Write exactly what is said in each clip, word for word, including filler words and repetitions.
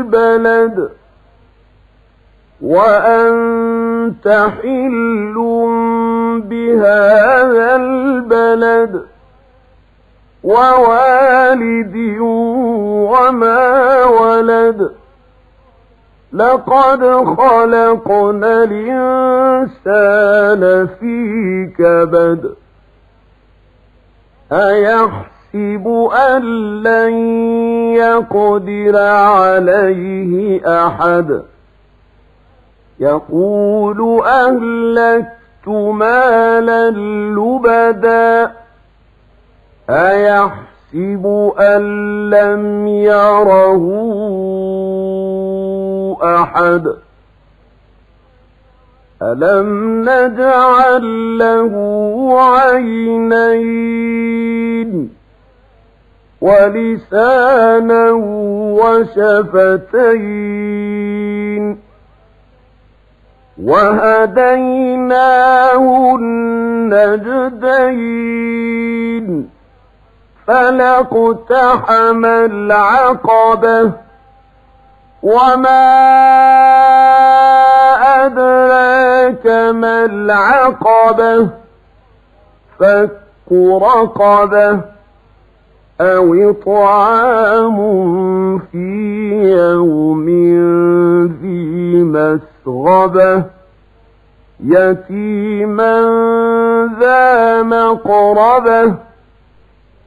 البلد وأنت حل بهذا البلد ووالد وما ولد لقد خلقنا الإنسان في كبد أيحسب أن لن يقدر عليه أحد يقول أهلكت مالا لبدا أيحسب أن لم يره أحد ألم نجعل له عينين ولسانا وشفتين وهديناه النجدين فلاقتحم العقبة وما أدراك ما العقبة فك رقبة أو إطعام في يوم ذي مسغبة يتيما ذا مقربة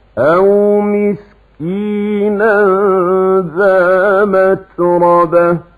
أو مسكينا ذا متربة